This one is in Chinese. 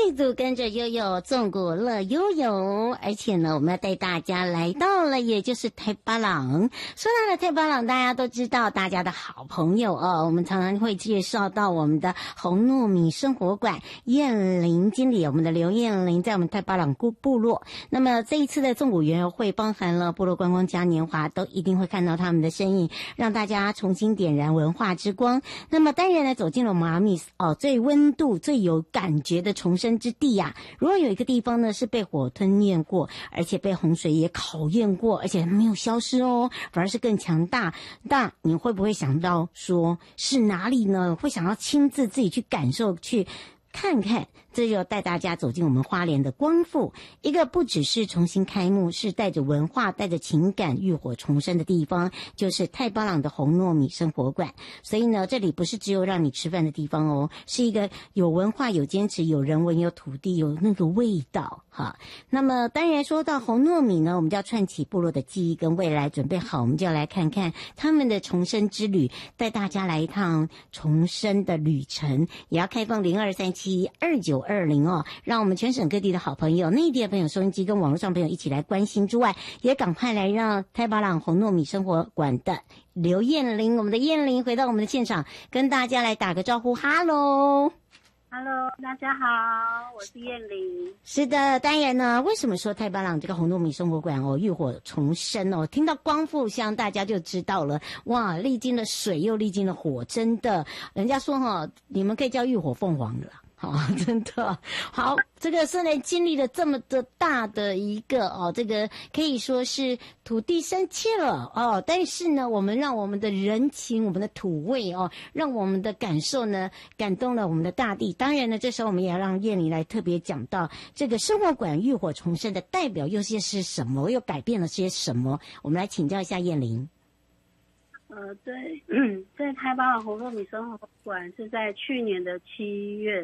度跟着悠悠纵谷乐悠悠，而且呢，我们要带大家来到了，也就是太巴朗。说到了太巴朗，大家都知道大家的好朋友哦，我们常常会介绍到我们的红糯米生活馆燕玲经理，我们的刘燕玲在我们太巴朗部落。那么这一次的纵谷园游会包含了部落观光嘉年华，都一定会看到他们的身影，让大家重新点燃文化之光。那么当然呢，走进了我们阿密斯最温度最有感觉的重生之地啊，如果有一个地方呢是被火吞灭过，而且被洪水也考验过，而且没有消失哦，反而是更强大，那你会不会想到说是哪里呢？会想要亲自自己去感受，去看看。这就带大家走进我们花莲的光复，一个不只是重新开幕，是带着文化带着情感浴火重生的地方，就是太巴朗的红糯米生活馆。所以呢，这里不是只有让你吃饭的地方哦，是一个有文化有坚持有人文有土地有那个味道哈。那么当然说到红糯米呢，我们就要串起部落的记忆跟未来，准备好我们就要来看看他们的重生之旅，带大家来一趟重生的旅程。也要开放02372920哦，让我们全省各地的好朋友、内地的朋友、收音机跟网络上朋友一起来关心之外，也赶快来让太巴朗红糯米生活馆的刘燕玲，我们的燕玲回到我们的现场，跟大家来打个招呼。哈喽 ，Hello， 大家好，我是燕玲。 是的，当然呢，为什么说太巴朗这个红糯米生活馆浴火重生哦？听到光复乡，大家就知道了，哇，历经了水又历经了火，真的，人家说你们可以叫浴火凤凰了。好，真的好。这个虽然经历了这么的大的一个这个可以说是土地生气了但是呢，我们让我们的人情、我们的土味让我们的感受呢感动了我们的大地。当然呢，这时候我们也要让燕玲来特别讲到这个生活馆浴火重生的代表又是什么，又改变了些什么？我们来请教一下燕玲。 对，在太巴朗红糯米生活馆是在去年的7月